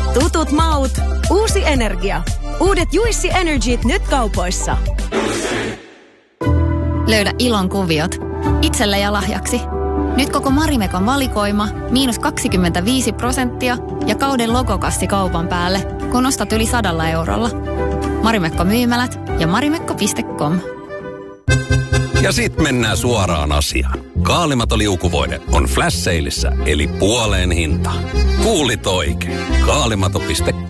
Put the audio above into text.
Tutut maut, uusi energia. Uudet Juissi Energyt nyt kaupoissa. Löydä ilon kuviot itselle ja lahjaksi. Nyt koko Marimekon valikoima -25% ja kauden logokassi kaupan päälle, kun ostat yli 100 eurolla. Marimekko myymälät ja marimekko.com. Ja sit mennään suoraan asiaan. Kaalimato liukuvoide on flash saleissa, eli puoleen hintaan. Kuulit oikein. Kaalimato.com.